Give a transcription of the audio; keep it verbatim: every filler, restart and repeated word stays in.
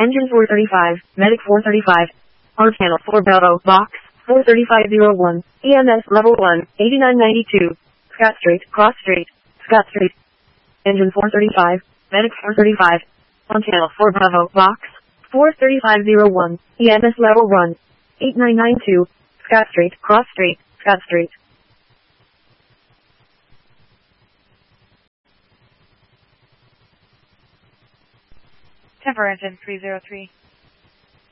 Engine four thirty-five, Medic four thirty-five. R channel four Bravo, box, four thirty-five oh one. E M S level one, eighty-nine ninety-two. Scott Street, Cross Street, Scott Street. Engine four thirty-five, Medic four thirty-five. On channel four Bravo, box, four thirty-five oh one. E M S level one, eighty-nine ninety-two. Scott Street, Cross Street, Scott Street. Temper engine three zero three.